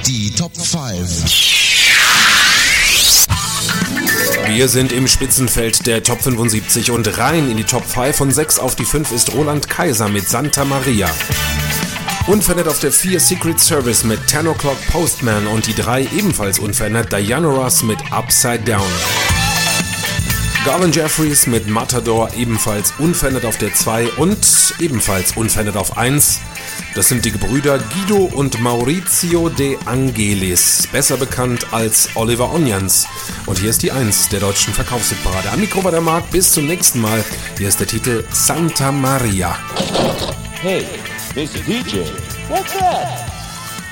Die Top 5. Wir sind im Spitzenfeld der Top 75 und rein in die Top 5. Von 6 auf die 5 ist Roland Kaiser mit Santa Maria. Unverändert auf der 4 Secret Service mit 10 O'Clock Postman und die 3 ebenfalls unverändert Diana Ross mit Upside Down. Garvin Jeffries mit Matador ebenfalls unverändert auf der 2 und ebenfalls unverändert auf 1. Das sind die Gebrüder Guido und Maurizio De Angelis, besser bekannt als Oliver Onions. Und hier ist die 1 der deutschen Verkaufshitparade. Am Mikro war der Marc, bis zum nächsten Mal. Hier ist der Titel Santa Maria. Hey, Mr. DJ, what's that?